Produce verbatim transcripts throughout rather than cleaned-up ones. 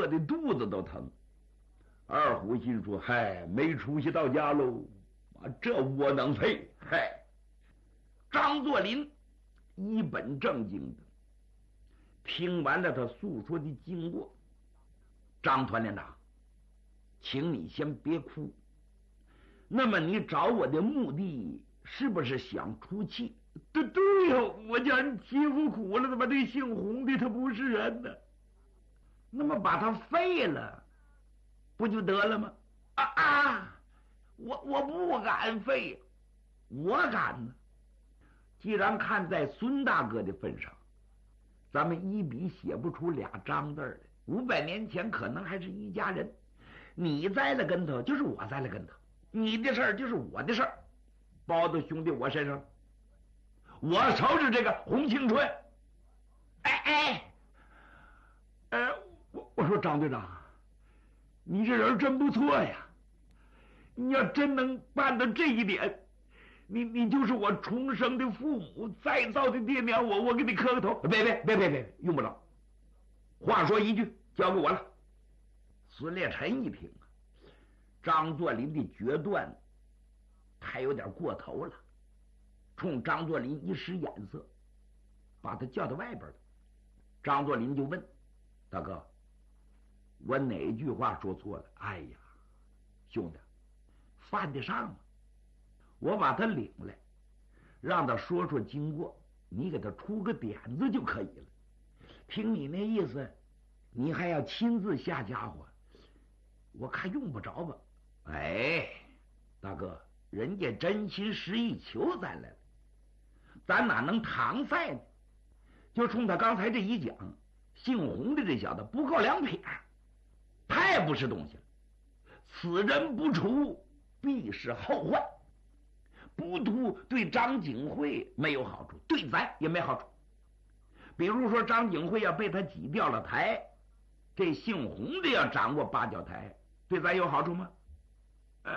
的肚子都疼。二虎心说：“嗨，没出息到家喽！啊，这窝囊废！”嗨，张作霖一本正经的听完了他诉说的经过。张团连长，请你先别哭。那么你找我的目的是不是想出气？对对呀，我叫人欺负苦了，怎么这姓洪的他不是人呢？那么把他废了，不就得了吗？啊啊！我我不敢废，我敢呢。既然看在孙大哥的份上，咱们一笔写不出俩张字来。五百年前可能还是一家人，你栽了跟头就是我栽了跟头，你的事儿就是我的事儿，包到兄弟我身上，我收拾这个红青春。哎哎，哎，我我说张队长，你这人真不错呀！你要真能办到这一点，你你就是我重生的父母，再造的爹娘，我我给你磕个头。别别别别别，用不着。话说一句，交给我了。孙烈臣一听啊，张作霖的决断太有点过头了，冲张作霖一使眼色，把他叫到外边了。张作霖就问：“大哥，我哪句话说错了？”“哎呀，兄弟，犯得上吗？我把他领来，让他说说经过，你给他出个点子就可以了。听你那意思，你还要亲自下家伙，我看用不着吧。”“哎，大哥，人家真心实意求咱来了，咱哪能搪塞呢？就冲他刚才这一讲，姓洪的这小子不够两撇，太不是东西了。此人不除，必是后患。不图对张景惠没有好处，对咱也没好处。比如说张景惠要被他挤掉了台，这姓洪的要掌握八角台，对咱有好处吗？呃，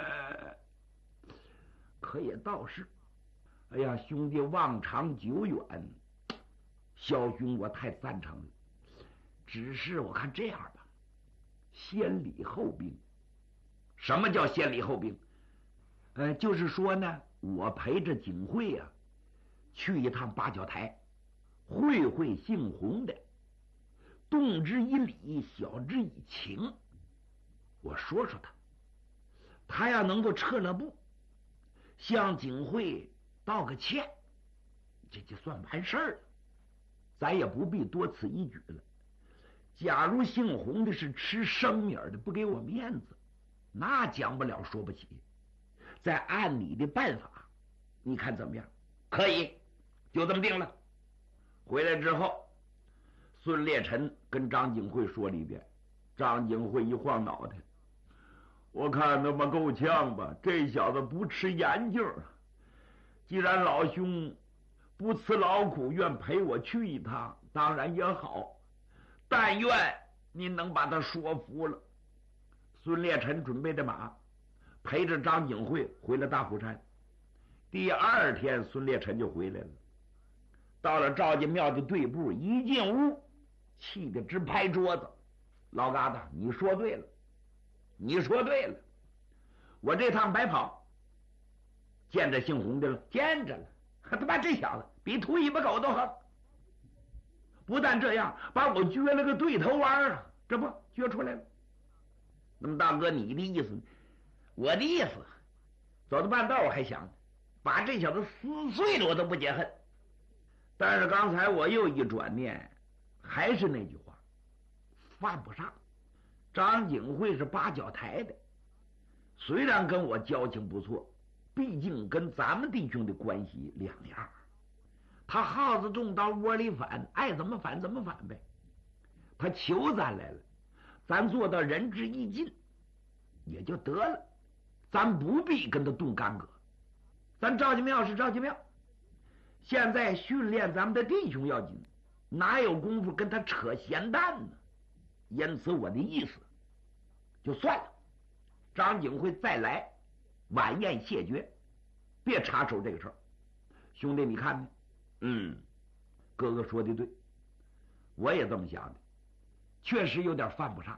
可也倒是。哎呀，兄弟望长久远，小兄我太赞成了。只是我看这样吧，先礼后兵。什么叫先礼后兵？呃，就是说呢，我陪着景惠啊，去一趟八角台，会会姓洪的，动之以理，晓之以情。我说说他，他要能够撤了步，向景惠道个歉，这就算完事儿了，咱也不必多此一举了。假如姓洪的是吃生米的，不给我面子，那讲不了说不起。再按你的办法，你看怎么样？可以，就这么定了。回来之后，孙烈臣跟张景惠说了一遍。张景惠一晃脑袋，我看他妈够呛吧，这小子不吃研究。既然老兄不辞劳苦愿陪我去一趟，当然也好，但愿您能把他说服了。孙烈臣准备着马，陪着张景惠回了大虎山。第二天孙烈臣就回来了，到了赵家庙的对部，一进屋气得直拍桌子。老疙瘩，你说对了，你说对了，我这趟白跑，见着姓洪的了，见着了，他妈这小子比秃尾巴狗都横。不但这样，把我撅了个对头弯啊，这不撅出来了。那么大哥，你的意思？我的意思，走到半道我还想把这小子撕碎了，我都不解恨。但是刚才我又一转念，还是那句话，犯不上。张景惠是八角台的，虽然跟我交情不错，毕竟跟咱们弟兄的关系两样。他耗子中到窝里反，爱怎么反怎么反呗。他求咱来了，咱做到仁至义尽也就得了，咱不必跟他动干戈。咱赵家庙是赵家庙，现在训练咱们的弟兄要紧，哪有功夫跟他扯闲淡呢？因此我的意思就算了，张景惠再来晚宴谢绝，别插手这个事儿。兄弟你看呢？嗯，哥哥说的对，我也这么想的，确实有点犯不上。